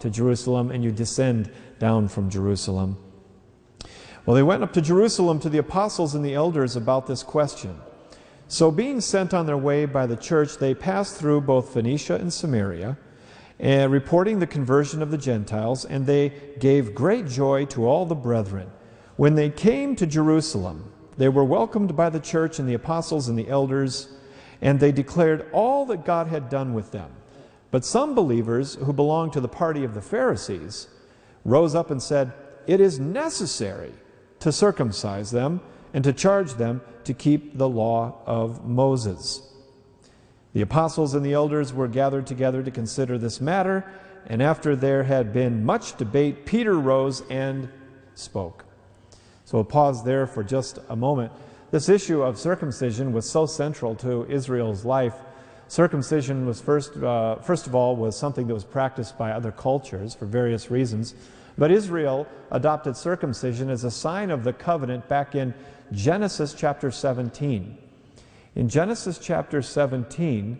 to Jerusalem and you descend down from Jerusalem. Well, they went up to Jerusalem to the apostles and the elders about this question. So being sent on their way by the church, they passed through both Phoenicia and Samaria, reporting the conversion of the Gentiles, and they gave great joy to all the brethren. When they came to Jerusalem, they were welcomed by the church and the apostles and the elders, and they declared all that God had done with them. But some believers who belonged to the party of the Pharisees rose up and said, "It is necessary to circumcise them and to charge them to keep the law of Moses." The apostles and the elders were gathered together to consider this matter, and after there had been much debate, Peter rose and spoke. So we'll pause there for just a moment. This issue of circumcision was so central to Israel's life. Circumcision was first of all was something that was practiced by other cultures for various reasons. But Israel adopted circumcision as a sign of the covenant back in Genesis chapter 17. In Genesis chapter 17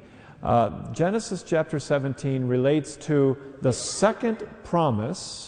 relates to the second promise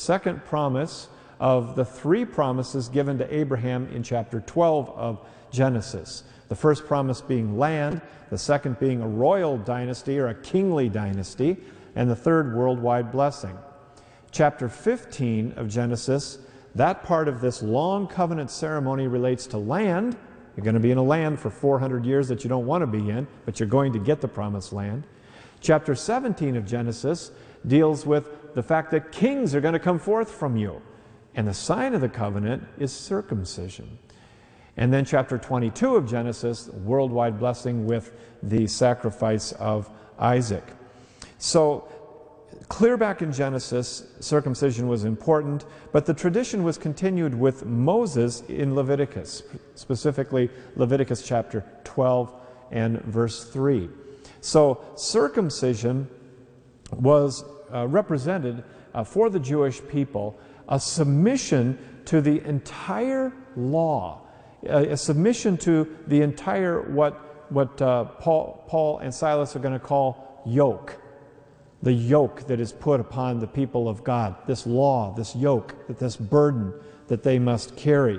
of the three promises given to Abraham in chapter 12 of Genesis. The first promise being land, the second being a royal dynasty or a kingly dynasty, and the third worldwide blessing. Chapter 15 of Genesis, that part of this long covenant ceremony relates to land. You're going to be in a land for 400 years that you don't want to be in, but you're going to get the promised land. Chapter 17 of Genesis deals with the fact that kings are going to come forth from you. And the sign of the covenant is circumcision. And then chapter 22 of Genesis, worldwide blessing with the sacrifice of Isaac. So, clear back in Genesis, circumcision was important, but the tradition was continued with Moses in Leviticus, specifically Leviticus chapter 12 and verse 3. So circumcision was represented for the Jewish people a submission to the entire law, a submission to the entire what Paul and Silas are going to call yoke. The yoke that is put upon the people of God, this law, this yoke, this burden that they must carry.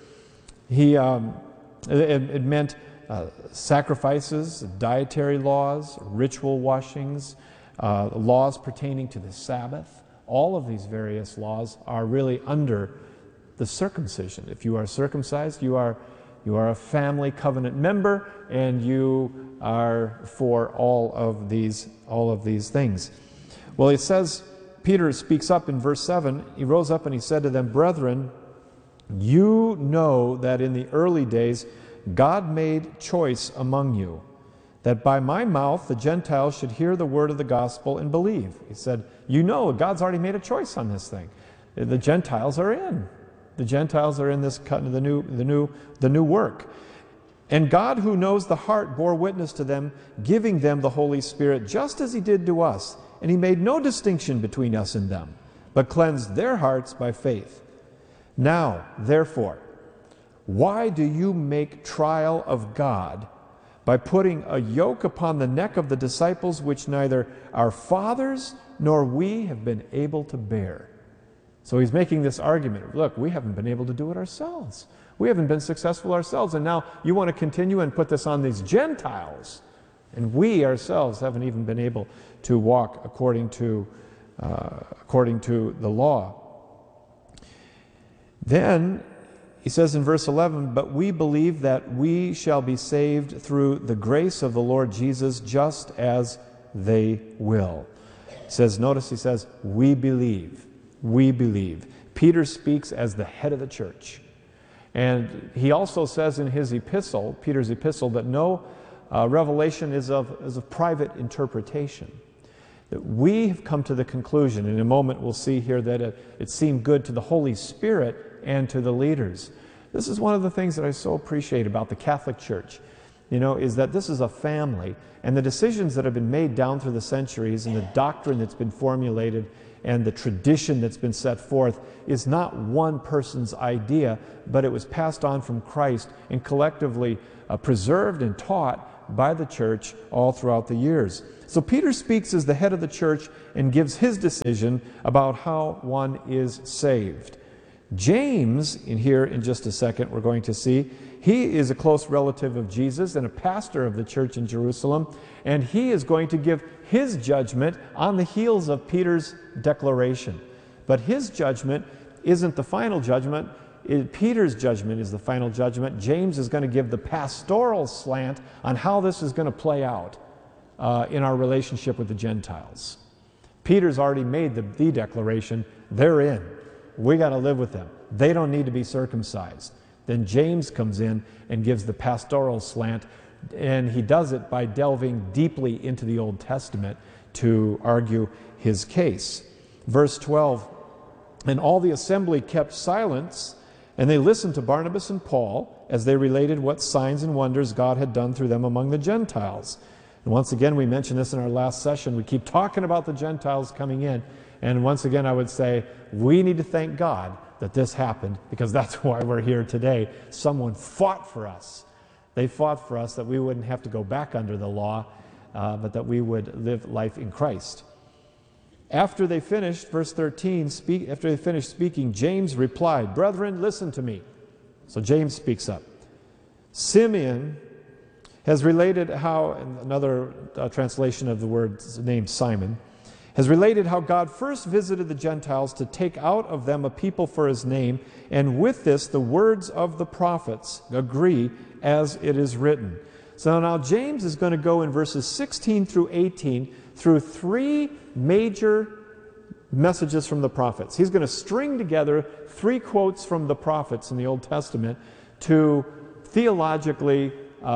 It meant sacrifices, dietary laws, ritual washings, laws pertaining to the Sabbath. All of these various laws are really under the circumcision. If you are circumcised, you are a family covenant member, and you are for all of these things. Well, it says, Peter speaks up in verse 7. He rose up and he said to them, "Brethren, you know that in the early days God made choice among you, that by my mouth the Gentiles should hear the word of the gospel and believe." He said, you know, God's already made a choice on this thing. The Gentiles are in. The Gentiles are in this the new work. And God, who knows the heart, bore witness to them, giving them the Holy Spirit, just as he did to us. And he made no distinction between us and them, but cleansed their hearts by faith. Now, therefore, why do you make trial of God by putting a yoke upon the neck of the disciples, which neither our fathers nor we have been able to bear? So he's making this argument. Look, we haven't been able to do it ourselves. We haven't been successful ourselves, and now you want to continue and put this on these Gentiles. And we ourselves haven't even been able to walk according to the law. Then he says in verse 11, "But we believe that we shall be saved through the grace of the Lord Jesus, just as they will." He says, notice he says, we believe. We believe. Peter speaks as the head of the church. And he also says in his epistle, Peter's epistle, that no revelation is of private interpretation. That we have come to the conclusion, in a moment we'll see here that it seemed good to the Holy Spirit and to the leaders. This is one of the things that I so appreciate about the Catholic Church, is that this is a family, and the decisions that have been made down through the centuries and the doctrine that's been formulated and the tradition that's been set forth is not one person's idea, but it was passed on from Christ and collectively preserved and taught by the church all throughout the years. So Peter speaks as the head of the church and gives his decision about how one is saved. James, in just a second, we're going to see, he is a close relative of Jesus and a pastor of the church in Jerusalem, and he is going to give his judgment on the heels of Peter's declaration. But his judgment isn't the final judgment. Peter's judgment is the final judgment. James is going to give the pastoral slant on how this is going to play out in our relationship with the Gentiles. Peter's already made the declaration. They're in. We got to live with them. They don't need to be circumcised. Then James comes in and gives the pastoral slant, and he does it by delving deeply into the Old Testament to argue his case. Verse 12, and all the assembly kept silence, and they listened to Barnabas and Paul as they related what signs and wonders God had done through them among the Gentiles. And once again, we mentioned this in our last session. We keep talking about the Gentiles coming in. And once again, I would say we need to thank God that this happened, because that's why we're here today. Someone fought for us. They fought for us that we wouldn't have to go back under the law, but that we would live life in Christ. After they finished, verse 13, after they finished speaking, James replied, "Brethren, listen to me." So James speaks up. Simeon has related how, another translation of the word name Simon, has related how God first visited the Gentiles to take out of them a people for his name, and with this the words of the prophets agree as it is written. So now James is going to go in verses 16 through 18 through three major messages from the prophets. He's going to string together three quotes from the prophets in the Old Testament to theologically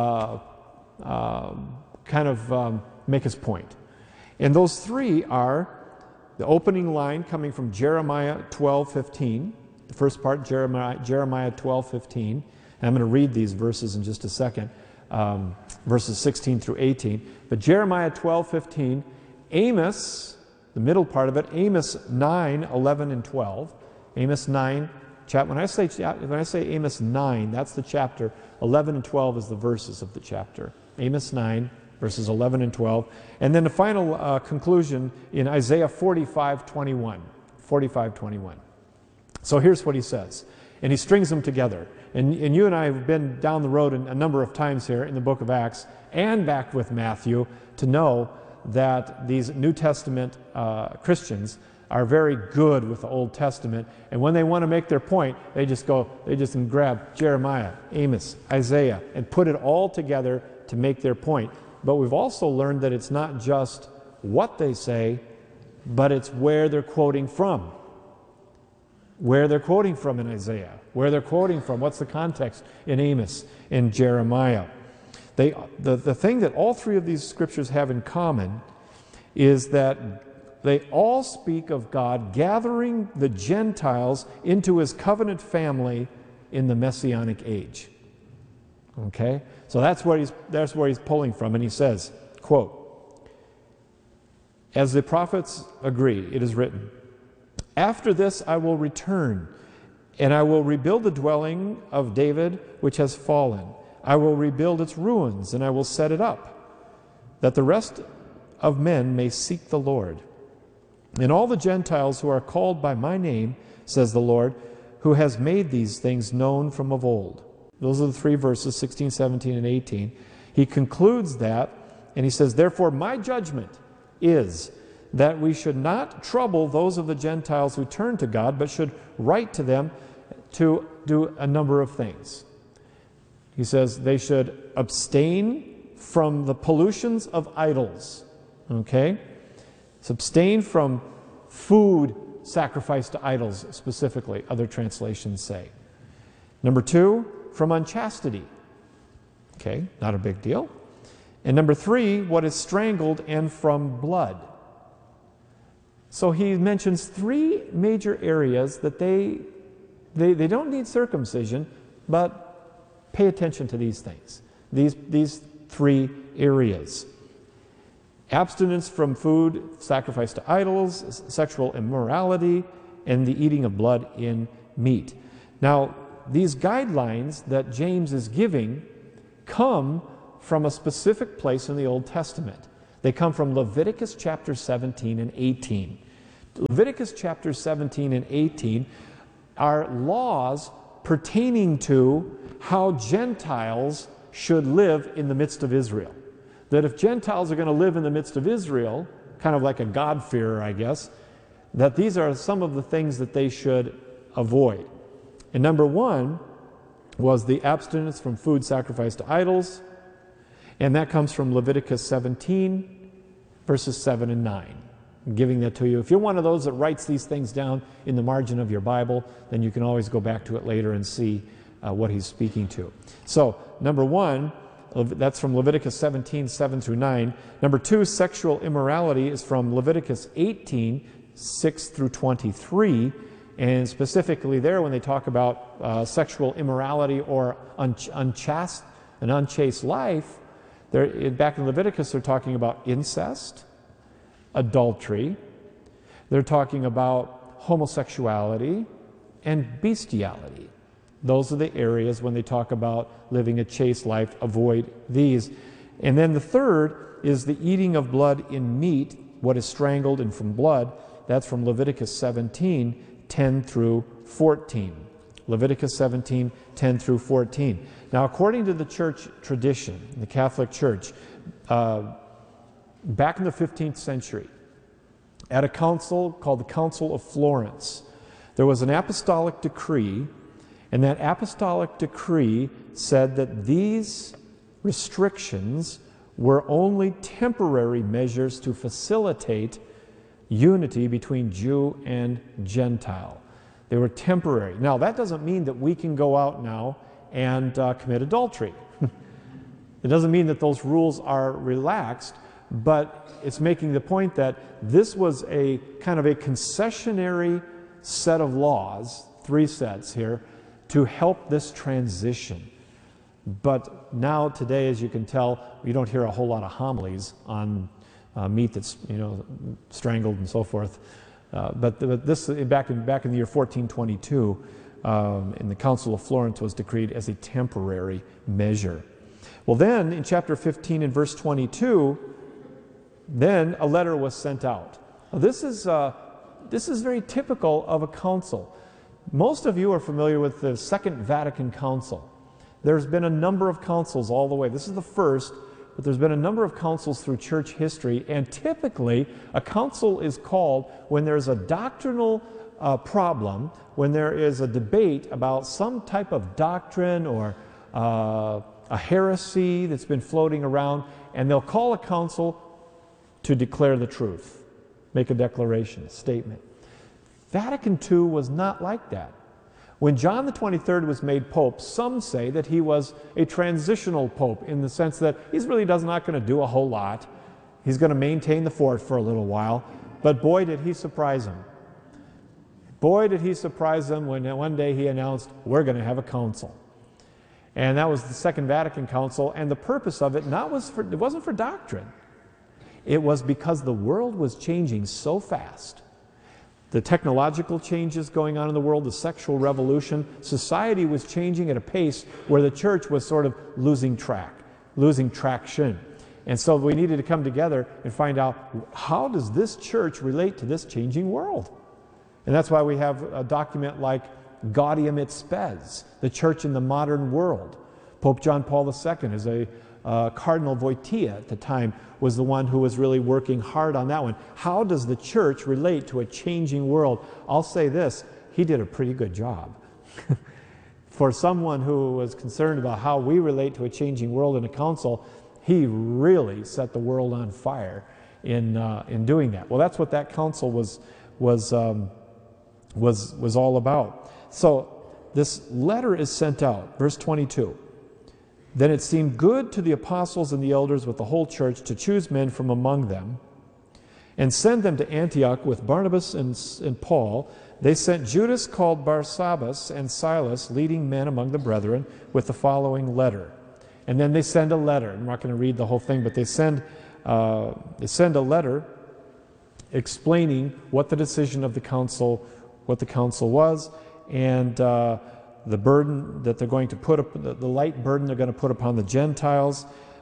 make his point. And those three are the opening line coming from Jeremiah 12:15, the first part, Jeremiah 12:15. And I'm going to read these verses in just a second, verses 16 through 18. But Jeremiah 12:15, Amos, the middle part of it, Amos 9:11 and 12. Amos 9, when I say Amos 9, that's the chapter. 11 and 12 is the verses of the chapter. Amos 9, verses 11 and 12. And then the final conclusion in Isaiah 45:21. 45:21. So here's what he says. And he strings them together. And you and I have been down the road a number of times here in the book of Acts and back with Matthew to know that these New Testament Christians are very good with the Old Testament. And when they want to make their point, they just grab Jeremiah, Amos, Isaiah, and put it all together to make their point. But we've also learned that it's not just what they say, but it's where they're quoting from. Where they're quoting from in Isaiah, where they're quoting from, what's the context in Amos, in Jeremiah. The thing that all three of these scriptures have in common is that they all speak of God gathering the Gentiles into his covenant family in the Messianic age. Okay? So that's where he's pulling from, and he says, quote, "As the prophets agree, it is written, after this I will return, and I will rebuild the dwelling of David which has fallen. I will rebuild its ruins, and I will set it up, that the rest of men may seek the Lord. And all the Gentiles who are called by my name, says the Lord, who has made these things known from of old." Those are the three verses, 16, 17, and 18. He concludes that, and he says, "Therefore my judgment is that we should not trouble those of the Gentiles who turn to God, but should write to them to do a number of things." He says they should abstain from the pollutions of idols. Okay? So abstain from food sacrificed to idols, specifically, other translations say. Number two, from unchastity. Okay, not a big deal. And number three, what is strangled, and from blood. So he mentions three major areas that they don't need circumcision, but pay attention to these things. These three areas. Abstinence from food sacrificed to idols, sexual immorality, and the eating of blood in meat. Now, these guidelines that James is giving come from a specific place in the Old Testament. They come from Leviticus chapter 17 and 18. Leviticus chapter 17 and 18 are laws pertaining to how Gentiles should live in the midst of Israel. That if Gentiles are going to live in the midst of Israel, kind of like a God-fearer, I guess, that these are some of the things that they should avoid. And number one was the abstinence from food sacrificed to idols, and that comes from Leviticus 17, verses 7 and 9. I'm giving that to you. If you're one of those that writes these things down in the margin of your Bible, then you can always go back to it later and see what he's speaking to. So, number one, that's from Leviticus 17, 7 through 9. Number two, sexual immorality is from Leviticus 18, 6 through 23. And specifically there, when they talk about sexual immorality or an unchaste life, back in Leviticus, they're talking about incest, adultery, they're talking about homosexuality, and bestiality. Those are the areas when they talk about living a chaste life, avoid these. And then the third is the eating of blood in meat, what is strangled and from blood. That's from Leviticus 17, 10 through 14. Leviticus 17, 10 through 14. Now, according to the church tradition, the Catholic Church, back in the 15th century, at a council called the Council of Florence, there was an apostolic decree, and that apostolic decree said that these restrictions were only temporary measures to facilitate unity between Jew and Gentile. They were temporary. Now, that doesn't mean that we can go out now and commit adultery. It doesn't mean that those rules are relaxed, but it's making the point that this was a kind of a concessionary set of laws, 3 sets here, to help this transition. But now, today, as you can tell, you don't hear a whole lot of homilies on meat that's strangled and so forth. But this back in the year 1422, in the Council of Florence, was decreed as a temporary measure. Well, then in chapter 15 and verse 22, then a letter was sent out. Now, this is very typical of a council. Most of you are familiar with the Second Vatican Council. There's been a number of councils all the way. This is the first, but there's been a number of councils through church history, and typically a council is called when there's a doctrinal problem, when there is a debate about some type of doctrine or a heresy that's been floating around, and they'll call a council to declare the truth, make a declaration, a statement. Vatican II was not like that. When John the 23rd was made Pope, some say that he was a transitional Pope in the sense that he's really not going to do a whole lot. He's going to maintain the fort for a little while. But boy, did he surprise them. Boy, did he surprise them when one day he announced, we're going to have a council. And that was the Second Vatican Council, and the purpose of it it wasn't for doctrine. It was because the world was changing so fast. The technological changes going on in the world, the sexual revolution, society was changing at a pace where the church was sort of losing traction. And so we needed to come together and find out, how does this church relate to this changing world? And that's why we have a document like Gaudium et Spes, the church in the modern world. Pope John Paul II is Cardinal Wojtyła at the time was the one who was really working hard on that one. How does the church relate to a changing world? I'll say this, he did a pretty good job. For someone who was concerned about how we relate to a changing world in a council, he really set the world on fire in doing that. Well, that's what that council was all about. So this letter is sent out, verse 22. Then it seemed good to the apostles and the elders with the whole church to choose men from among them and send them to Antioch with Barnabas and Paul. They sent Judas called Barsabbas and Silas, leading men among the brethren, with the following letter. And then they send a letter. I'm not going to read the whole thing, but they send a letter explaining what the decision of the council was, and the burden that they're going to put up, the light burden they're going to put upon the Gentiles,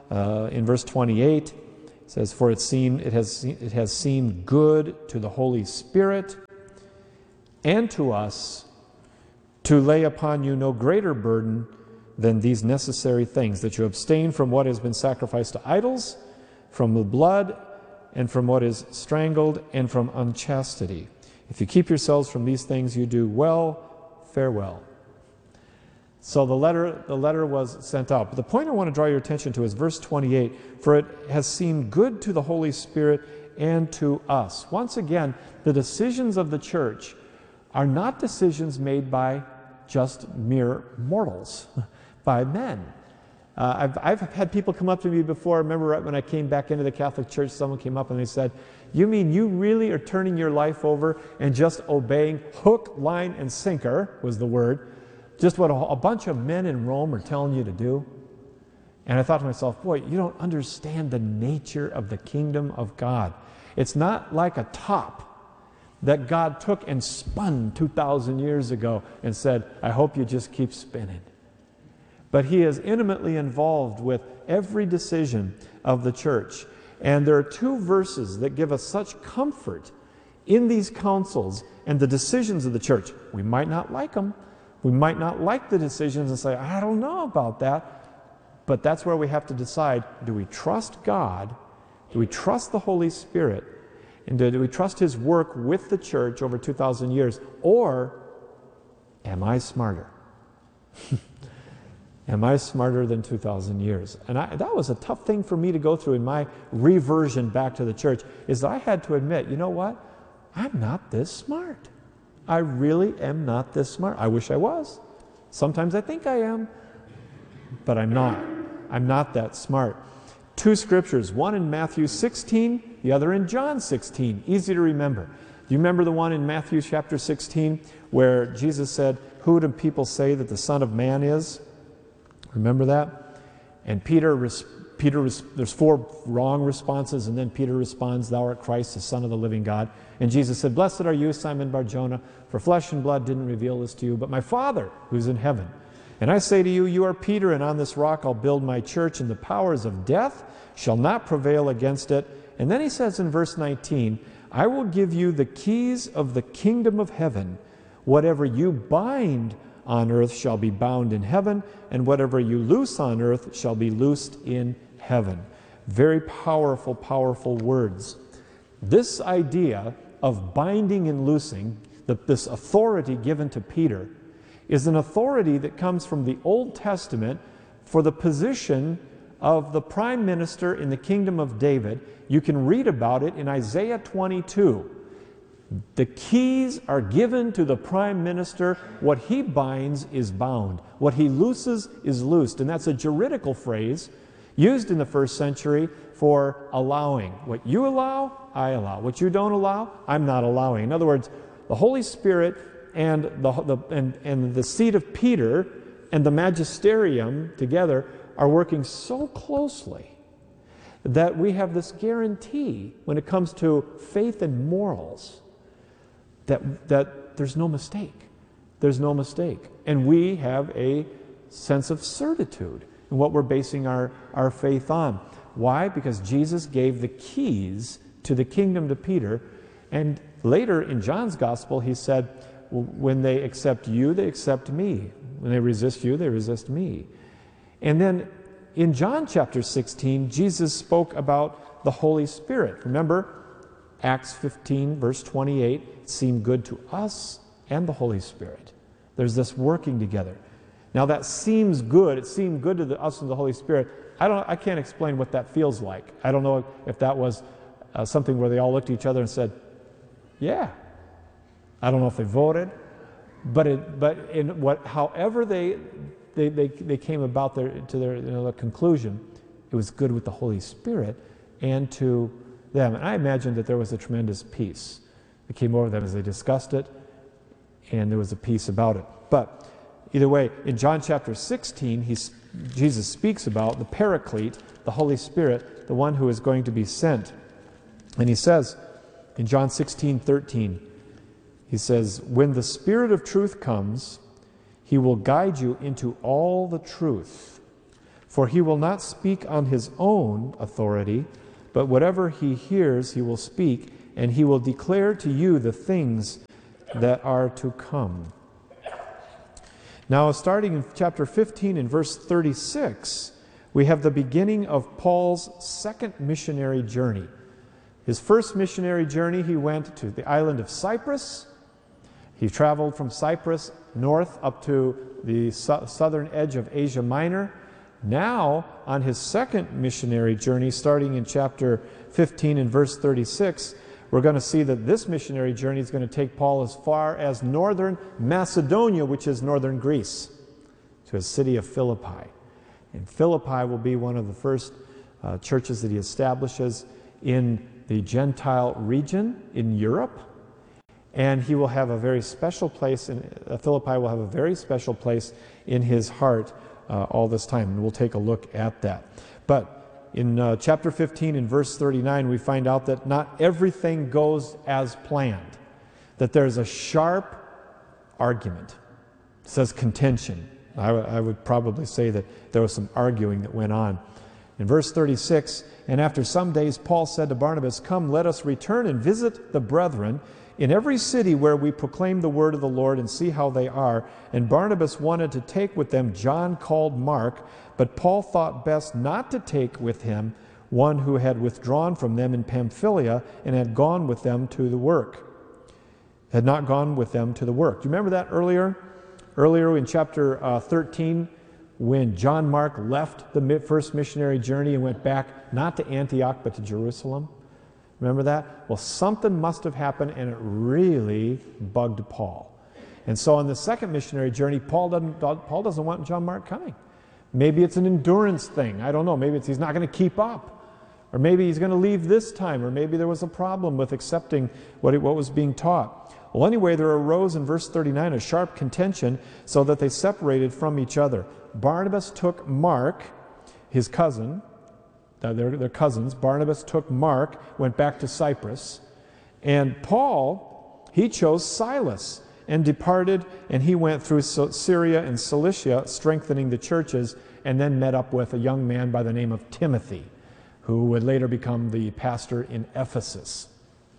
in verse 28, it says, "For it has seemed good to the Holy Spirit and to us to lay upon you no greater burden than these necessary things, that you abstain from what has been sacrificed to idols, from the blood, and from what is strangled, and from unchastity. If you keep yourselves from these things, you do well. Farewell." So the letter was sent out. But the point I want to draw your attention to is verse 28, "For it has seemed good to the Holy Spirit and to us." Once again, the decisions of the church are not decisions made by just mere mortals, by men. I've had people come up to me before. I remember right when I came back into the Catholic Church, someone came up and they said, "You mean you really are turning your life over and just obeying hook, line, and sinker," was the word, just what a bunch of men in Rome are telling you to do? And I thought to myself, boy, you don't understand the nature of the kingdom of God. It's not like a top that God took and spun 2,000 years ago and said, "I hope you just keep spinning." But he is intimately involved with every decision of the church. And there are two verses that give us such comfort in these councils and the decisions of the church. We might not like them. We might not like the decisions and say, "I don't know about that." But that's where we have to decide, do we trust God? Do we trust the Holy Spirit? And do we trust his work with the church over 2,000 years? Or am I smarter? Am I smarter than 2,000 years? And that was a tough thing for me to go through in my reversion back to the church, is that I had to admit, you know what? I'm not this smart. I really am not this smart. I wish I was. Sometimes I think I am, but I'm not. I'm not that smart. Two scriptures, one in Matthew 16, the other in John 16. Easy to remember. Do you remember the one in Matthew chapter 16 where Jesus said, "Who do people say that the Son of Man is?" Remember that? And there's four wrong responses, and then Peter responds, "Thou art Christ, the Son of the living God." And Jesus said, "Blessed are you, Simon Bar-Jonah, for flesh and blood didn't reveal this to you, but my Father who's in heaven. And I say to you, you are Peter, and on this rock I'll build my church, and the powers of death shall not prevail against it." And then he says in verse 19, "I will give you the keys of the kingdom of heaven. Whatever you bind on earth shall be bound in heaven, and whatever you loose on earth shall be loosed in heaven." Very powerful, powerful words. This idea of binding and loosing, this authority given to Peter, is an authority that comes from the Old Testament for the position of the prime minister in the kingdom of David. You can read about it in Isaiah 22. The keys are given to the prime minister. What he binds is bound. What he looses is loosed. And that's a juridical phrase used in the first century for allowing. What you allow, I allow. What you don't allow, I'm not allowing. In other words, the Holy Spirit and the seat of Peter and the magisterium together are working so closely that we have this guarantee when it comes to faith and morals that there's no mistake. There's no mistake. And we have a sense of certitude in what we're basing our faith on. Why? Because Jesus gave the keys to the kingdom to Peter. And later in John's gospel, he said, when they accept you, they accept me. When they resist you, they resist me. And then in John chapter 16, Jesus spoke about the Holy Spirit. Remember, Acts 15, verse 28, it seemed good to us and the Holy Spirit. There's this working together. Now that seems good. It seemed good to us and the Holy Spirit. I can't explain what that feels like. I don't know if that was something where they all looked at each other and said, yeah. I don't know if they voted, however they came about to their conclusion, it was good with the Holy Spirit and to them. And I imagine that there was a tremendous peace that came over them as they discussed it, and there was a peace about it. But either way, in John chapter 16, Jesus speaks about the Paraclete, the Holy Spirit, the one who is going to be sent. And he says in John 16:13, he says, "When the Spirit of truth comes, he will guide you into all the truth. For he will not speak on his own authority, but whatever he hears he will speak, and he will declare to you the things that are to come. Now, starting in chapter 15 and verse 36, we have the beginning of Paul's second missionary journey. His first missionary journey, he went to the island of Cyprus. He traveled from Cyprus north up to the southern edge of Asia Minor. Now, on his second missionary journey, starting in chapter 15 and verse 36, we're going to see that this missionary journey is going to take Paul as far as northern Macedonia, which is northern Greece, to a city of Philippi. And Philippi will be one of the first churches that he establishes in the Gentile region in Europe. And he will have a very special place, Philippi will have a very special place in his heart all this time. And we'll take a look at that. But in chapter 15 and verse 39, we find out that not everything goes as planned. That there's a sharp argument. It says contention. I would probably say that there was some arguing that went on. In verse 36, and after some days Paul said to Barnabas, "Come, let us return and visit the brethren in every city where we proclaim the word of the Lord and see how they are." And Barnabas wanted to take with them John called Mark, but Paul thought best not to take with him one who had withdrawn from them in Pamphylia and had gone with them to the work. Had not gone with them to the work. Do you remember that earlier? Earlier in chapter 13, when John Mark left the first missionary journey and went back not to Antioch but to Jerusalem. Remember that? Well, something must have happened, and it really bugged Paul. And so on the second missionary journey, Paul doesn't want John Mark coming. Maybe it's an endurance thing. I don't know. Maybe he's not going to keep up. Or maybe he's going to leave this time. Or maybe there was a problem with accepting what was being taught. Well, anyway, there arose in verse 39 a sharp contention so that they separated from each other. Barnabas took Mark, his cousin, they're cousins. Barnabas took Mark, went back to Cyprus. And Paul, he chose Silas and departed, and he went through Syria and Cilicia, strengthening the churches, and then met up with a young man by the name of Timothy, who would later become the pastor in Ephesus.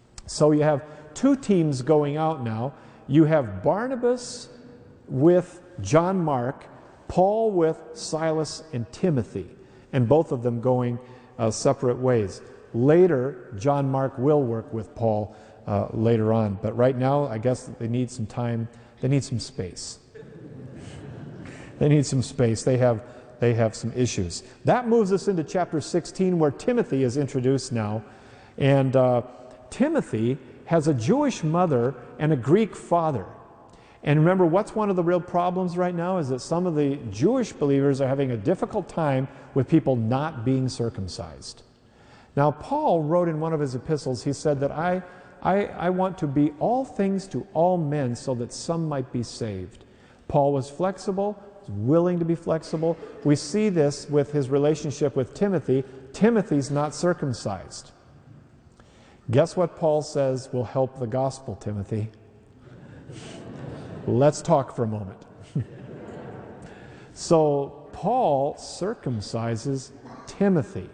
So you have two teams going out now. You have Barnabas with John Mark, Paul with Silas and Timothy, and both of them going separate ways. Later, John Mark will work with Paul later on, but right now, I guess they need some time. They need some space. They need some space. They have some issues. That moves us into chapter 16, where Timothy is introduced now, and Timothy has a Jewish mother and a Greek father. And remember, what's one of the real problems right now is that some of the Jewish believers are having a difficult time with people not being circumcised. Now, Paul wrote in one of his epistles, he said that I want to be all things to all men so that some might be saved. Paul was flexible, willing to be flexible. We see this with his relationship with Timothy. Timothy's not circumcised. Guess what Paul says will help the gospel, Timothy? Let's talk for a moment. So Paul circumcises Timothy.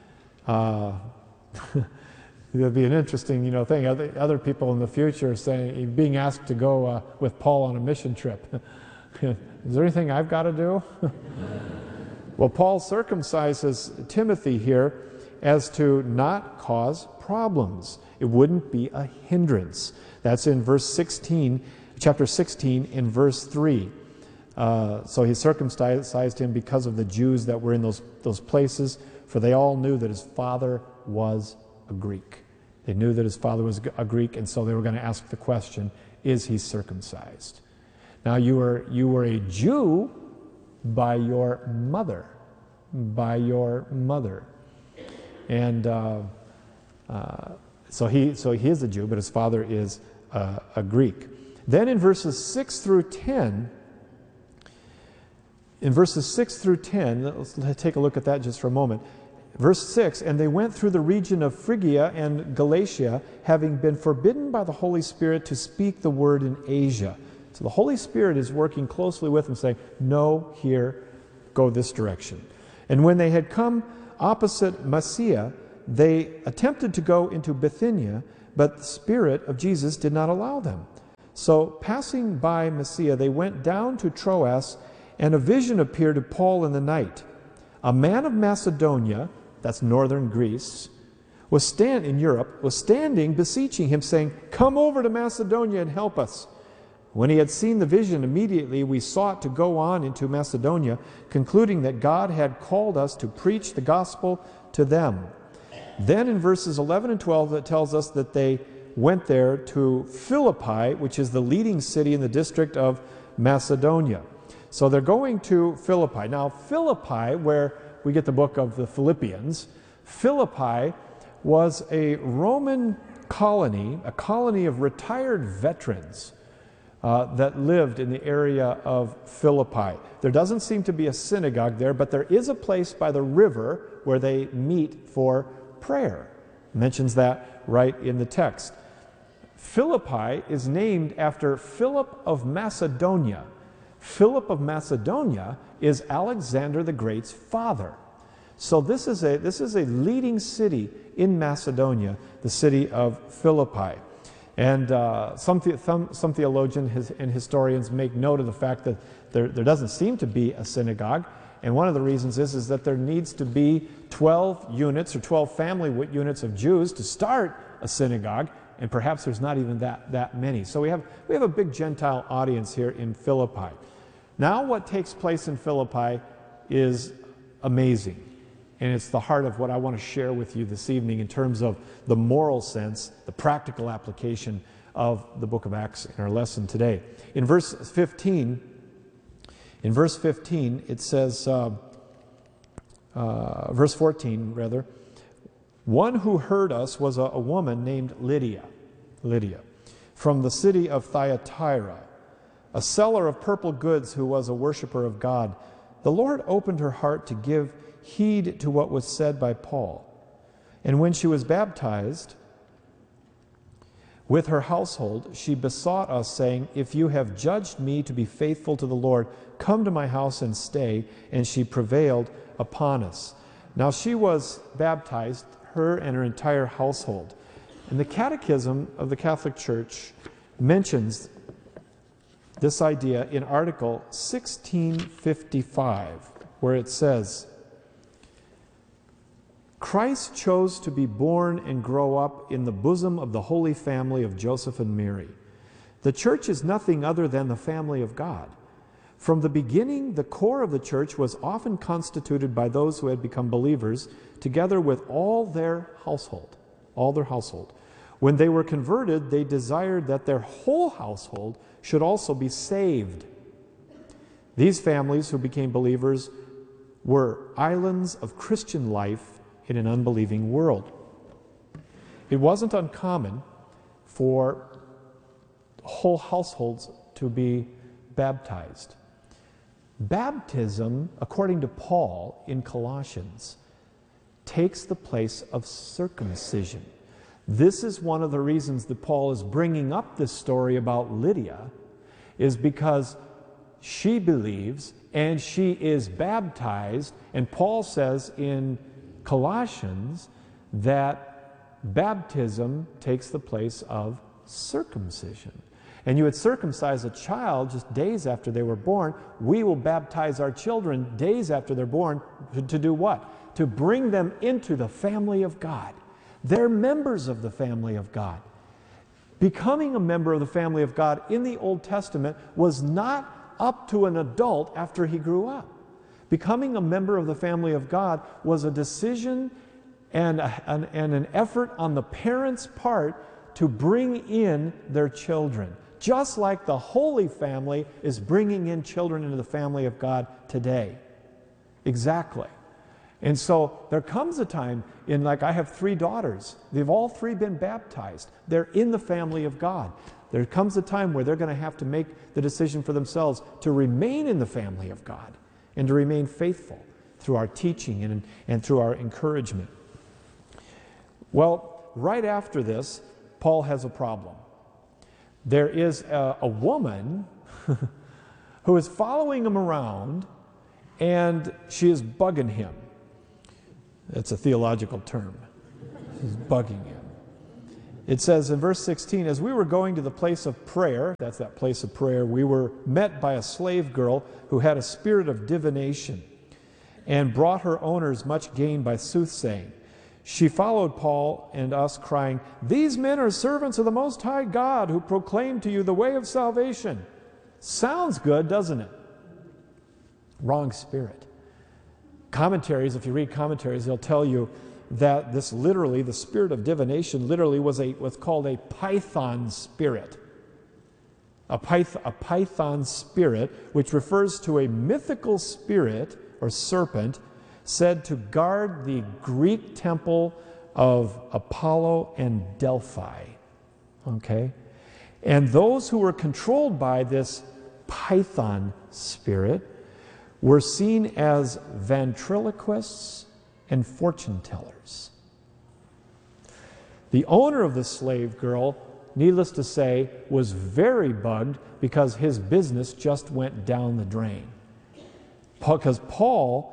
It'll be an interesting, thing. Other people in the future are saying, being asked to go with Paul on a mission trip. Is there anything I've got to do? Well, Paul circumcises Timothy here as to not cause problems. It wouldn't be a hindrance. That's in verse 16, chapter 16, in verse 3. So he circumcised him because of the Jews that were in those places, for they all knew that his father was a Greek. They knew that his father was a Greek, and so they were going to ask the question, is he circumcised? Now, you were a Jew by your mother. By your mother. And so he is a Jew, but his father is a Greek. Then in verses 6 through 10, let's take a look at that just for a moment. Verse 6, and they went through the region of Phrygia and Galatia, having been forbidden by the Holy Spirit to speak the word in Asia. So the Holy Spirit is working closely with them, saying, no, here, go this direction. And when they had come opposite Mysia, they attempted to go into Bithynia, but the Spirit of Jesus did not allow them. So passing by Mysia, they went down to Troas, and a vision appeared to Paul in the night. A man of Macedonia, that's northern Greece, in Europe, was standing beseeching him, saying, "Come over to Macedonia and help us." When he had seen the vision, immediately we sought to go on into Macedonia, concluding that God had called us to preach the gospel to them. Then in verses 11 and 12, it tells us that they went there to Philippi, which is the leading city in the district of Macedonia. So they're going to Philippi. Now, Philippi, where we get the book of the Philippians, Philippi was a Roman colony, a colony of retired veterans that lived in the area of Philippi. There doesn't seem to be a synagogue there, but there is a place by the river where they meet for prayer. It mentions that right in the text. Philippi is named after Philip of Macedonia. Philip of Macedonia is Alexander the Great's father. So this is a leading city in Macedonia, the city of Philippi. And some theologians and historians make note of the fact that there doesn't seem to be a synagogue. And one of the reasons is that there needs to be 12 units or 12 family units of Jews to start a synagogue, and perhaps there's not even that many. So we have a big Gentile audience here in Philippi. Now what takes place in Philippi is amazing. And it's the heart of what I want to share with you this evening in terms of the moral sense, the practical application of the book of Acts in our lesson today. In verse 15, it says, verse 14 rather, one who heard us was a woman named Lydia, from the city of Thyatira, a seller of purple goods who was a worshiper of God. The Lord opened her heart to give heed to what was said by Paul. And when she was baptized with her household, she besought us, saying, "If you have judged me to be faithful to the Lord, come to my house and stay." And she prevailed upon us. Now she was baptized, her and her entire household. And the Catechism of the Catholic Church mentions this idea in Article 1655, where it says, Christ chose to be born and grow up in the bosom of the Holy Family of Joseph and Mary. The Church is nothing other than the family of God. From the beginning, the core of the Church was often constituted by those who had become believers, together with all their household. When they were converted, they desired that their whole household should also be saved. These families who became believers were islands of Christian life in an unbelieving world. It wasn't uncommon for whole households to be baptized. Baptism, according to Paul in Colossians, takes the place of circumcision. This is one of the reasons that Paul is bringing up this story about Lydia, is because she believes and she is baptized, and Paul says in Colossians that baptism takes the place of circumcision. And you would circumcise a child just days after they were born. We will baptize our children days after they're born to do what? To bring them into the family of God. They're members of the family of God. Becoming a member of the family of God in the Old Testament was not up to an adult after he grew up. Becoming a member of the family of God was a decision and an effort on the parents' part to bring in their children. Just like the Holy Family is bringing in children into the family of God today. Exactly. And so there comes a time I have 3 daughters. They've all 3 been baptized. They're in the family of God. There comes a time where they're going to have to make the decision for themselves to remain in the family of God and to remain faithful through our teaching and through our encouragement. Well, right after this, Paul has a problem. There is a woman who is following him around and she is bugging him. That's a theological term. She's bugging him. It says in verse 16, as we were going to the place of prayer, that's that place of prayer, we were met by a slave girl who had a spirit of divination and brought her owners much gain by soothsaying. She followed Paul and us, crying, these men are servants of the Most High God who proclaim to you the way of salvation. Sounds good, doesn't it? Wrong spirit. Commentaries, if you read commentaries, they'll tell you that this literally, the spirit of divination literally was what's called a python spirit. A python spirit, which refers to a mythical spirit or serpent said to guard the Greek temple of Apollo and Delphi. Okay? And those who were controlled by this python spirit were seen as ventriloquists and fortune tellers. The owner of the slave girl, needless to say, was very bugged because his business just went down the drain. Because Paul,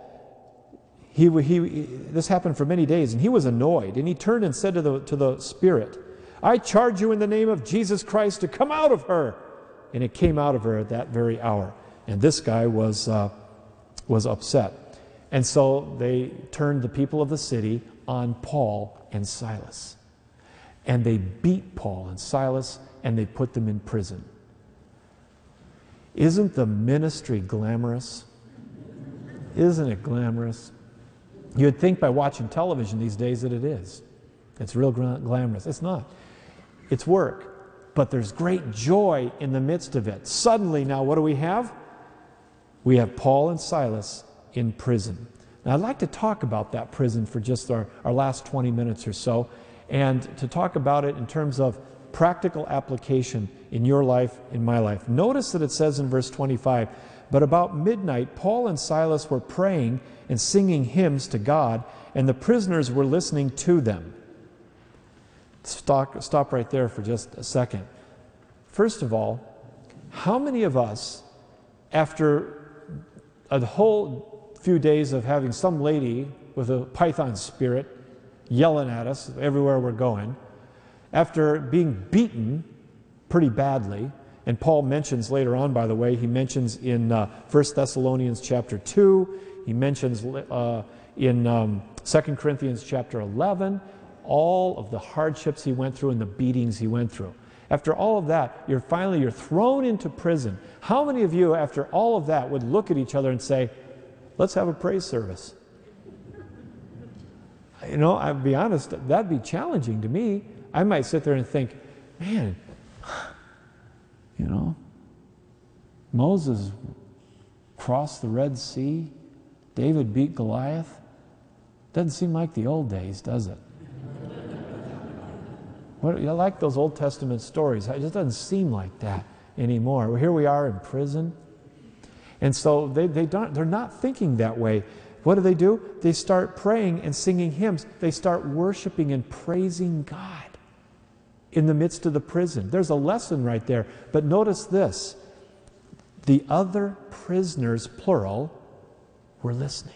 this happened for many days, and he was annoyed, and he turned and said to the spirit, I charge you in the name of Jesus Christ to come out of her. And it came out of her at that very hour. And this guy was upset. And so they turned the people of the city on Paul and Silas. And they beat Paul and Silas, and they put them in prison. Isn't the ministry glamorous? Isn't it glamorous? You would think by watching television these days that it is. It's real glamorous. It's not. It's work. But there's great joy in the midst of it. Suddenly now, what do we have? We have Paul and Silas in prison. Now, I'd like to talk about that prison for just our last 20 minutes or so, and to talk about it in terms of practical application in your life, in my life. Notice that it says in verse 25, but about midnight, Paul and Silas were praying and singing hymns to God, and the prisoners were listening to them. Stop right there for just a second. First of all, how many of us, after a whole few days of having some lady with a python spirit yelling at us everywhere we're going, after being beaten pretty badly, and Paul mentions later on, by the way, he mentions in 1 Thessalonians chapter 2, he mentions in 2 Corinthians chapter 11, all of the hardships he went through and the beatings he went through. After all of that, you're thrown into prison. How many of you, after all of that, would look at each other and say, let's have a praise service? You know, I'll be honest, that'd be challenging to me. I might sit there and think, man, you know, Moses crossed the Red Sea, David beat Goliath. Doesn't seem like the old days, does it? I like those Old Testament stories. It just doesn't seem like that anymore. Well, here we are in prison. And so they're not thinking that way. What do? They start praying and singing hymns. They start worshiping and praising God in the midst of the prison. There's a lesson right there. But notice this. The other prisoners, plural, were listening.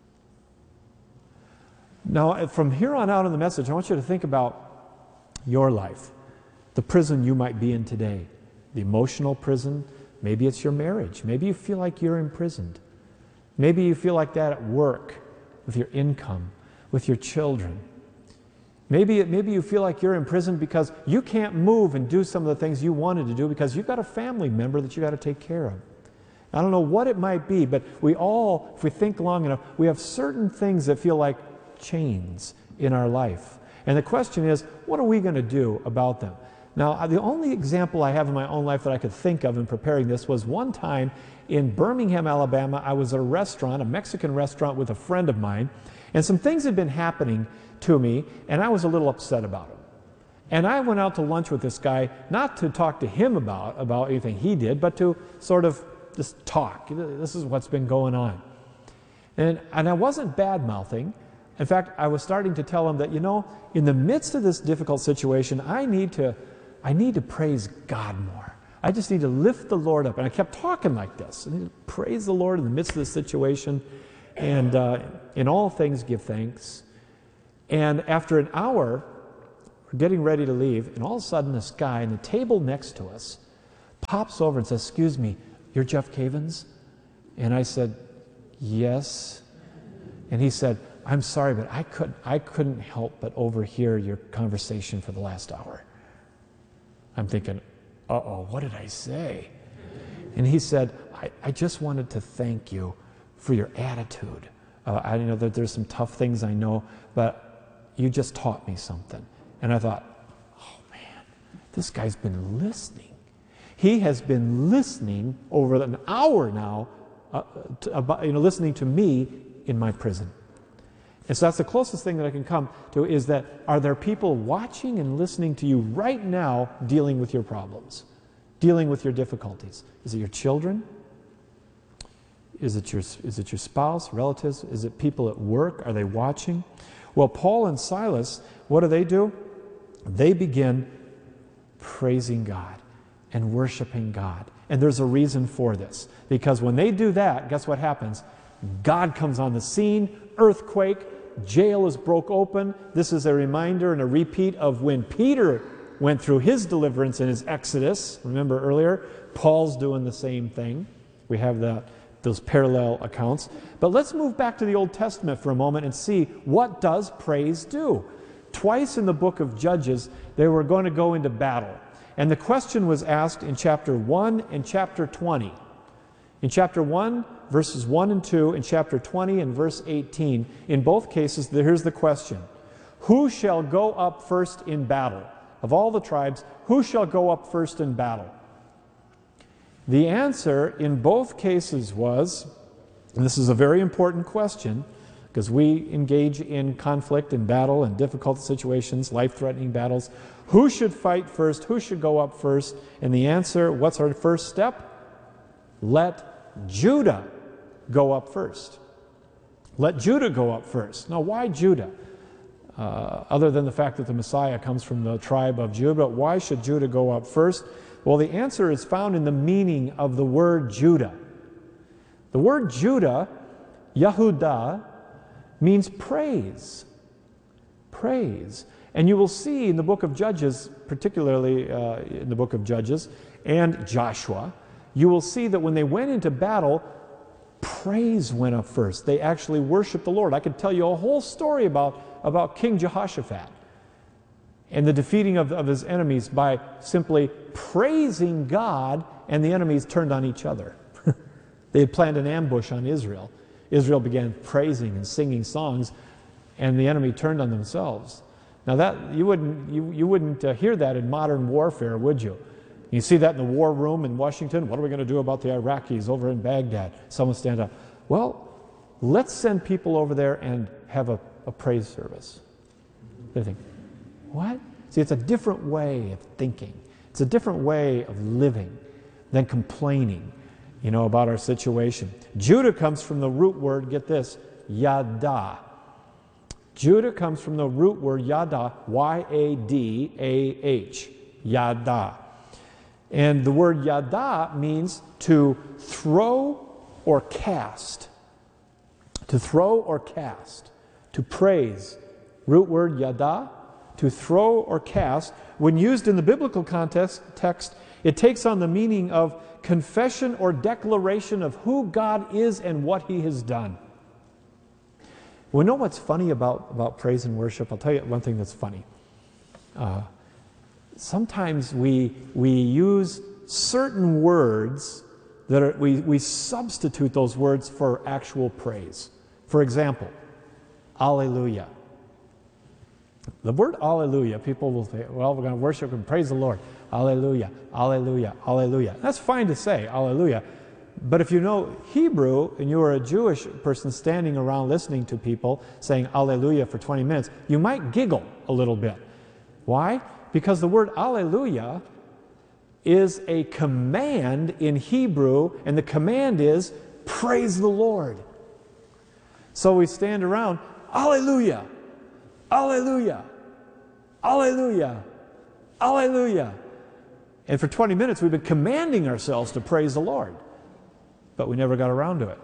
Now, from here on out in the message, I want you to think about your life, the prison you might be in today, the emotional prison. Maybe it's your marriage. Maybe you feel like you're imprisoned. Maybe you feel like that at work, with your income, with your children. Maybe you feel like you're imprisoned because you can't move and do some of the things you wanted to do because you've got a family member that you got to take care of. I don't know what it might be, but we all, if we think long enough, we have certain things that feel like chains in our life. And the question is, what are we going to do about them? Now, the only example I have in my own life that I could think of in preparing this was one time in Birmingham, Alabama. I was at a restaurant, a Mexican restaurant with a friend of mine, and some things had been happening to me, and I was a little upset about it. And I went out to lunch with this guy, not to talk to him about anything he did, but to sort of just talk. This is what's been going on. And I wasn't bad-mouthing. In fact, I was starting to tell him that, you know, in the midst of this difficult situation, I need to praise God more. I just need to lift the Lord up. And I kept talking like this. I need to praise the Lord in the midst of the situation. And in all things give thanks. And after an hour, we're getting ready to leave, and all of a sudden this guy in the table next to us pops over and says, "Excuse me, you're Jeff Cavins?" And I said, "Yes." And he said, "I'm sorry, but I couldn't help but overhear your conversation for the last hour." I'm thinking, uh-oh, what did I say? And he said, I just wanted to thank you for your attitude. I know that there's some tough things I know, but you just taught me something. And I thought, oh man, this guy's been listening. He has been listening over an hour now, listening to me in my prison. And so that's the closest thing that I can come to, is that are there people watching and listening to you right now dealing with your problems, dealing with your difficulties? Is it your children? Is it your spouse, relatives? Is it people at work? Are they watching? Well, Paul and Silas, what do? They begin praising God and worshiping God. And there's a reason for this. Because when they do that, guess what happens? God comes on the scene, earthquake, jail is broke open. This is a reminder and a repeat of when Peter went through his deliverance in his exodus. Remember earlier, Paul's doing the same thing. We have those parallel accounts. But let's move back to the Old Testament for a moment and see, what does praise do? Twice in the book of Judges, they were going to go into battle. And the question was asked in chapter 1 and chapter 20. In chapter 1, verses 1 and 2, in chapter 20 and verse 18, in both cases, here's the question. Who shall go up first in battle? Of all the tribes, who shall go up first in battle? The answer in both cases was, and this is a very important question, because we engage in conflict and battle and difficult situations, life-threatening battles. Who should fight first? Who should go up first? And the answer, what's our first step? Let Judah go up first. Let Judah go up first. Now, why Judah? Other than the fact that the Messiah comes from the tribe of Judah, why should Judah go up first? Well, the answer is found in the meaning of the word Judah. The word Judah, Yahudah, means praise. Praise. And you will see in the book of Judges, particularly in the book of Judges and Joshua, you will see that when they went into battle, praise went up first. They actually worshiped the Lord. I could tell you a whole story about King Jehoshaphat and the defeating of his enemies by simply praising God, and the enemies turned on each other. They had planned an ambush on Israel. Israel began praising and singing songs, and the enemy turned on themselves. Now that you wouldn't hear that in modern warfare, would you? You see that in the war room in Washington. What are we going to do about the Iraqis over in Baghdad? Someone stand up. Well, let's send people over there and have a praise service. They think, what? See, it's a different way of thinking. It's a different way of living than complaining, about our situation. Judah comes from the root word, get this, yada. Judah comes from the root word yada, Y-A-D-A-H, yada. And the word yada means to throw or cast. To throw or cast. To praise. Root word yada, to throw or cast. When used in the biblical context, it takes on the meaning of confession or declaration of who God is and what He has done. We know what's funny about praise and worship. I'll tell you one thing that's funny. Sometimes we use certain words that we substitute those words for actual praise. For example, alleluia. The word alleluia, people will say, well, we're going to worship and praise the Lord. Alleluia, alleluia, alleluia. That's fine to say, alleluia. But if you know Hebrew and you are a Jewish person standing around listening to people saying alleluia for 20 minutes, you might giggle a little bit. Why? Because the word alleluia is a command in Hebrew, and the command is praise the Lord. So we stand around, alleluia, alleluia, alleluia, alleluia. And for 20 minutes, we've been commanding ourselves to praise the Lord. But we never got around to it.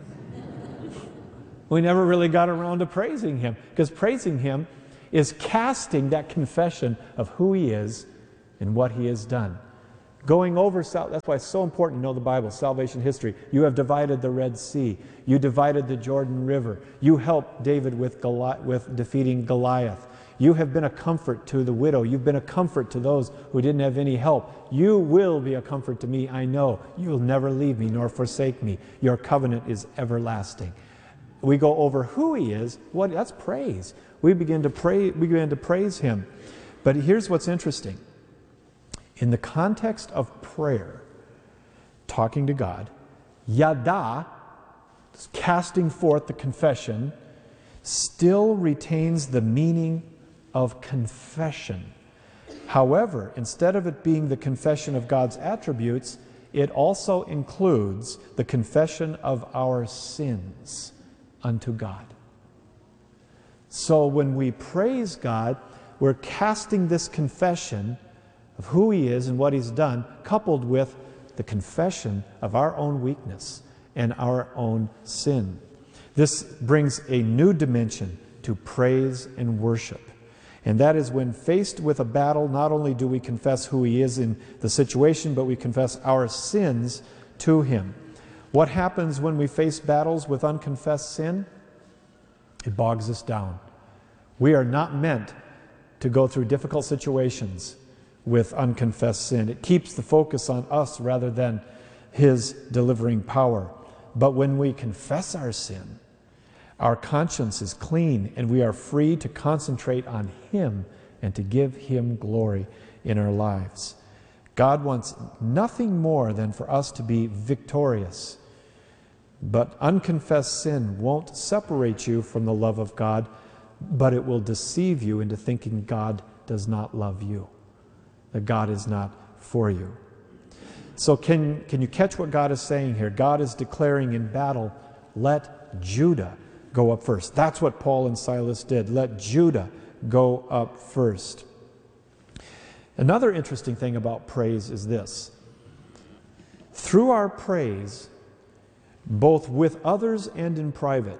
We never really got around to praising Him, because praising Him is casting that confession of who He is and what He has done. Going over, that's why it's so important to know the Bible, salvation history. You have divided the Red Sea. You divided the Jordan River. You helped David with defeating Goliath. You have been a comfort to the widow. You've been a comfort to those who didn't have any help. You will be a comfort to me, I know. You will never leave me nor forsake me. Your covenant is everlasting. We go over who He is. That's praise. We begin to praise Him. But here's what's interesting. In the context of prayer, talking to God, yada, casting forth the confession, still retains the meaning of confession. However, instead of it being the confession of God's attributes, it also includes the confession of our sins unto God. So when we praise God, we're casting this confession of who He is and what He's done, coupled with the confession of our own weakness and our own sin. This brings a new dimension to praise and worship. And that is when faced with a battle, not only do we confess who He is in the situation, but we confess our sins to Him. What happens when we face battles with unconfessed sin? It bogs us down. We are not meant to go through difficult situations with unconfessed sin. It keeps the focus on us rather than His delivering power. But when we confess our sin, our conscience is clean and we are free to concentrate on Him and to give Him glory in our lives. God wants nothing more than for us to be victorious. But unconfessed sin won't separate you from the love of God, but it will deceive you into thinking God does not love you, that God is not for you. So can you catch what God is saying here? God is declaring in battle, let Judah go up first. That's what Paul and Silas did. Let Judah go up first. Another interesting thing about praise is this. Through our praise, both with others and in private,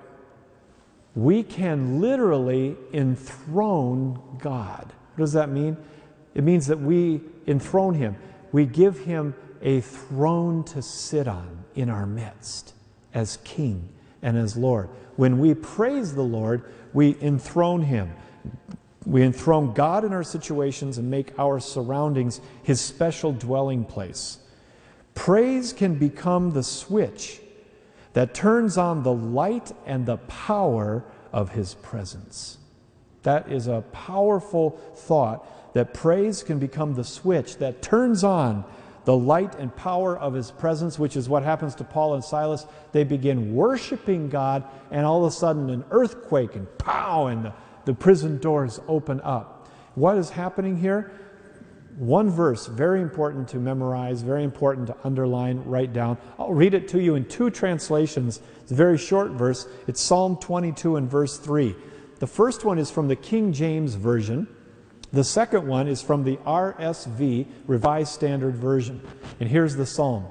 we can literally enthrone God. What does that mean? It means that we enthrone Him. We give Him a throne to sit on in our midst as King and as Lord. When we praise the Lord, we enthrone Him. We enthrone God in our situations and make our surroundings His special dwelling place. Praise can become the switch that turns on the light and the power of His presence. That is a powerful thought, that praise can become the switch that turns on the light and power of His presence, which is what happens to Paul and Silas. They begin worshiping God, and all of a sudden an earthquake, and pow, and the prison doors open up. What is happening here? One verse, very important to memorize, very important to underline, write down. I'll read it to you in two translations. It's a very short verse. It's Psalm 22 and verse 3. The first one is from the King James Version. The second one is from the RSV, Revised Standard Version. And here's the psalm.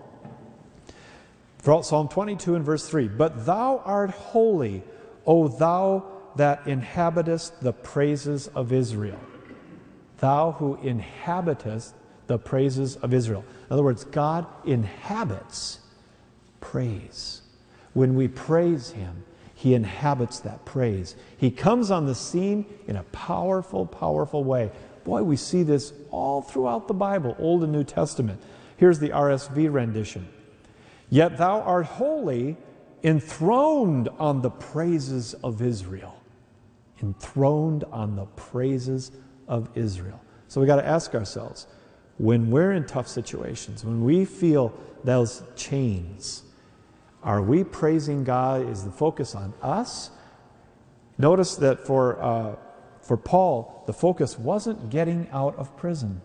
Psalm 22 and verse 3. But thou art holy, O thou that inhabitest the praises of Israel. Thou who inhabitest the praises of Israel. In other words, God inhabits praise. When we praise Him, He inhabits that praise. He comes on the scene in a powerful, powerful way. Boy, we see this all throughout the Bible, Old and New Testament. Here's the RSV rendition. Yet thou art holy, enthroned on the praises of Israel. Enthroned on the praises of Israel. So we got to ask ourselves, when we're in tough situations, when we feel those chains, are we praising God? Is the focus on us? Notice that for Paul, the focus wasn't getting out of prison.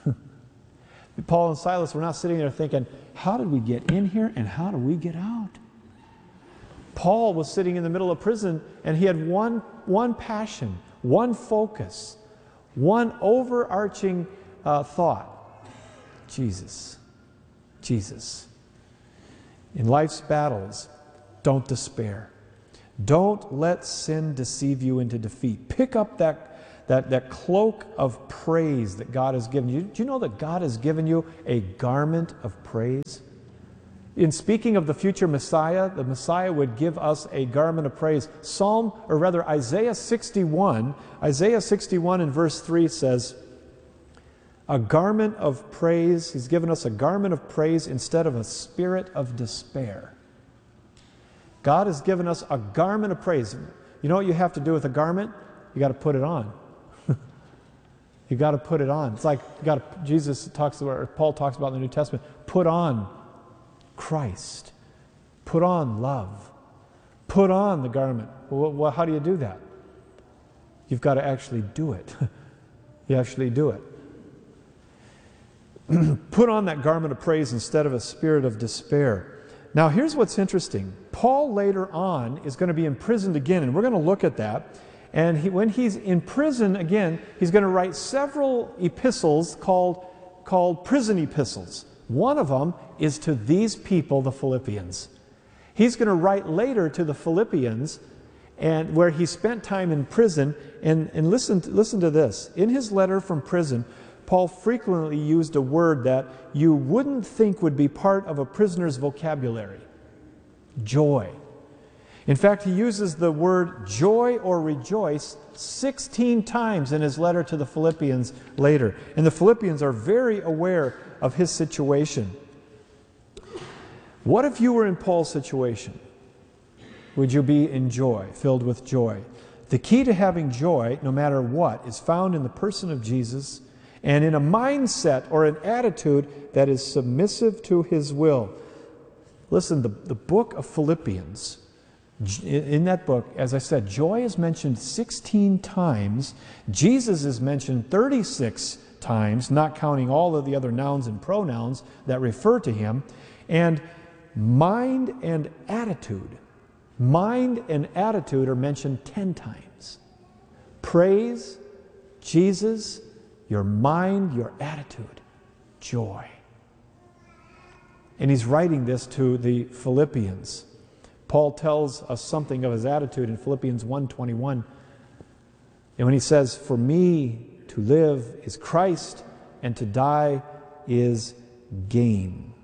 Paul and Silas were not sitting there thinking, how did we get in here and how do we get out? Paul was sitting in the middle of prison and he had one passion, one focus, one overarching thought. Jesus. Jesus. In life's battles, don't despair. Don't let sin deceive you into defeat. Pick up that cloak of praise that God has given you. Do you know that God has given you a garment of praise? In speaking of the future Messiah, the Messiah would give us a garment of praise. Isaiah 61 in verse 3 says, a garment of praise. He's given us a garment of praise instead of a spirit of despair. God has given us a garment of praise. You know what you have to do with a garment? You got to put it on. You got to put it on. It's like Paul talks about in the New Testament. Put on Christ. Put on love. Put on the garment. Well, how do you do that? You've got to actually do it. You actually do it. Put on that garment of praise instead of a spirit of despair. Now, here's what's interesting. Paul later on is going to be imprisoned again, and we're going to look at that. And when he's in prison again, he's going to write several epistles called prison epistles. One of them is to these people, the Philippians. He's going to write later to the Philippians, and where he spent time in prison. And listen to this. In his letter from prison, Paul frequently used a word that you wouldn't think would be part of a prisoner's vocabulary. Joy. In fact, he uses the word joy or rejoice 16 times in his letter to the Philippians later. And the Philippians are very aware of his situation. What if you were in Paul's situation? Would you be in joy, filled with joy? The key to having joy, no matter what, is found in the person of Jesus and in a mindset or an attitude that is submissive to his will. Listen, the book of Philippians, in that book, as I said, joy is mentioned 16 times. Jesus is mentioned 36 times, not counting all of the other nouns and pronouns that refer to him. And mind and attitude are mentioned 10 times. Praise, Jesus, your mind, your attitude, joy. And he's writing this to the Philippians. Paul tells us something of his attitude in Philippians 1:21. And when he says, for me to live is Christ, and to die is gain.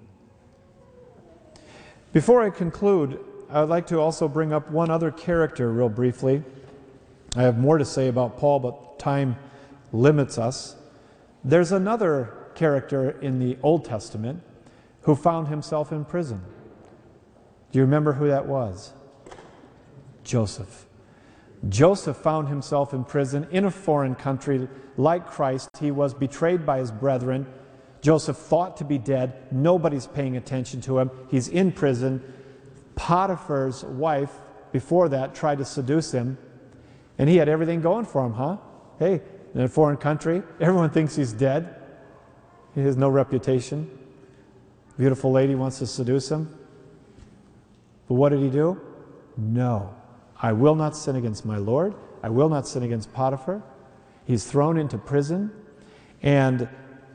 Before I conclude, I would like to also bring up one other character real briefly. I have more to say about Paul, but time limits us. There's another character in the Old Testament who found himself in prison. Do you remember who that was? Joseph. Joseph found himself in prison in a foreign country like Christ. He was betrayed by his brethren. Joseph thought to be dead. Nobody's paying attention to him. He's in prison. Potiphar's wife, before that, tried to seduce him. And he had everything going for him, huh? Hey, in a foreign country, everyone thinks he's dead. He has no reputation. Beautiful lady wants to seduce him. But what did he do? No. I will not sin against my Lord. I will not sin against Potiphar. He's thrown into prison. And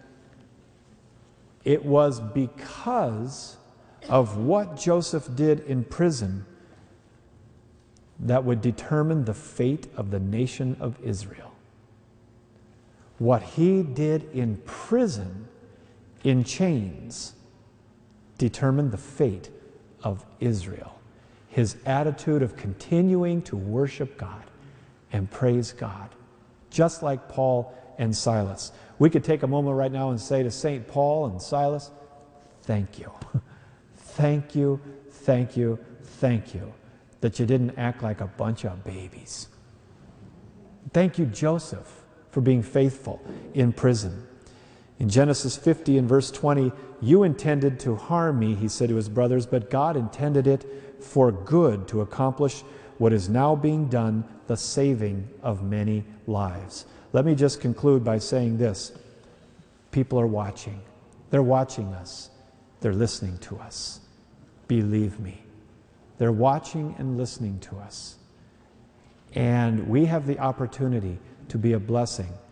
it was because of what Joseph did in prison that would determine the fate of the nation of Israel. What he did in prison, in chains, determined the fate of Israel. His attitude of continuing to worship God and praise God, just like Paul and Silas. We could take a moment right now and say to St. Paul and Silas, thank you. Thank you, thank you, thank you that you didn't act like a bunch of babies. Thank you, Joseph, for being faithful in prison. In Genesis 50 and verse 20, you intended to harm me, he said to his brothers, but God intended it for good to accomplish what is now being done, the saving of many lives. Let me just conclude by saying this. People are watching. They're watching us. They're listening to us. Believe me. They're watching and listening to us. And we have the opportunity to be a blessing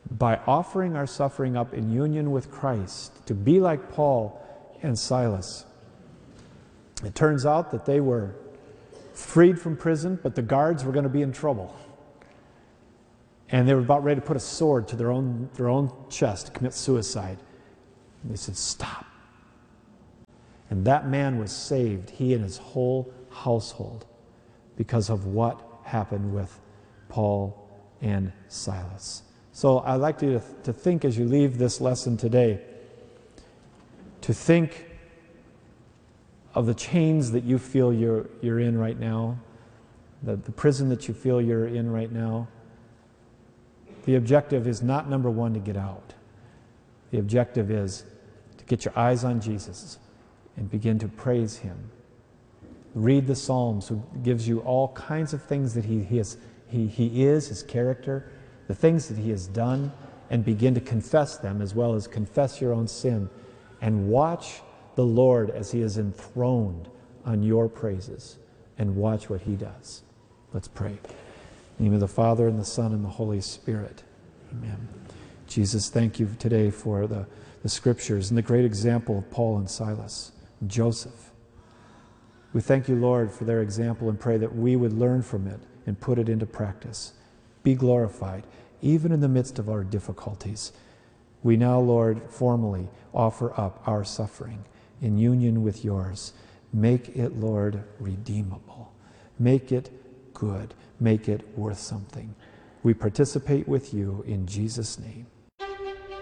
by offering our suffering up in union with Christ, to be like Paul and Silas. It turns out that they were freed from prison, but the guards were going to be in trouble. And they were about ready to put a sword to their own chest to commit suicide. And they said, "Stop." And that man was saved, he and his whole household, because of what happened with Paul and Silas. So I'd like you to think as you leave this lesson today, to think of the chains that you feel you're in right now, the prison that you feel you're in right now. The objective is not, number one, to get out. The objective is to get your eyes on Jesus and begin to praise Him. Read the Psalms, who gives you all kinds of things that He is, His character, the things that He has done, and begin to confess them as well as confess your own sin. And watch the Lord as He is enthroned on your praises, and watch what He does. Let's pray. In the name of the Father, and the Son, and the Holy Spirit. Amen. Jesus, thank you today for the Scriptures and the great example of Paul and Silas, and Joseph. We thank you, Lord, for their example, and pray that we would learn from it and put it into practice. Be glorified, even in the midst of our difficulties. We now, Lord, formally offer up our suffering in union with yours. Make it, Lord, redeemable. Make it good. Make it worth something. We participate with you in Jesus' name.